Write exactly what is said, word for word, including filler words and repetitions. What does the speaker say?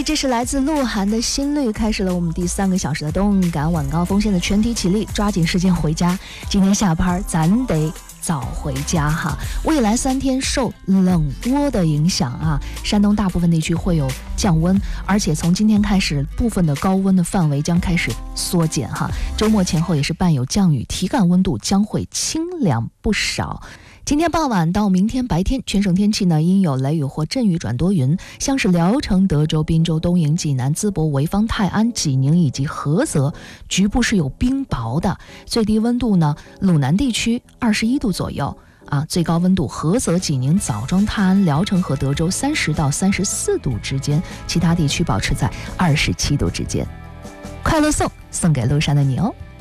这是来自鹿晗的心率，开始了我们第三个小时的动感晚高峰。现在全体起立，抓紧时间回家。今天下班咱得早回家哈。未来三天受冷涡的影响啊，山东大部分地区会有降温，而且从今天开始，部分的高温的范围将开始缩减哈。周末前后也是伴有降雨，体感温度将会清凉不少。今天傍晚到明天白天，全省天气呢因有雷雨或阵雨转多云，像是聊城、德州、滨州、东营、济南、淄博、潍坊、泰安、济宁以及菏泽，局部是有冰雹的。最低温度呢，鲁南地区二十一度左右啊，最高温度菏泽、济宁、枣庄、泰安、聊城和德州三十到三十四度之间，其他地区保持在二十七度之间。快乐送送给路上的你哦。